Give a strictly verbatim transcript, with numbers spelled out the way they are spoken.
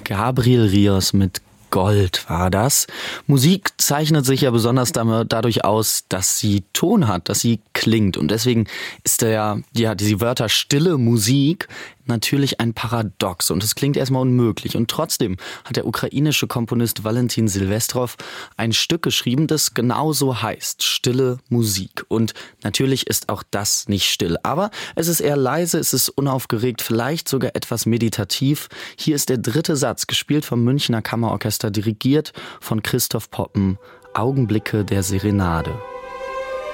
Gabriel Rios mit Gold war das. Musik zeichnet sich ja besonders dadurch aus, dass sie Ton hat, dass sie klingt. Und deswegen ist der, ja, diese Wörter stille Musik natürlich ein Paradox und es klingt erstmal unmöglich. Und trotzdem hat der ukrainische Komponist Valentin Silvestrov ein Stück geschrieben, das genauso heißt, stille Musik. Und natürlich ist auch das nicht still, aber es ist eher leise, es ist unaufgeregt, vielleicht sogar etwas meditativ. Hier ist der dritte Satz, gespielt vom Münchner Kammerorchester, dirigiert von Christoph Poppen, Augenblicke der Serenade.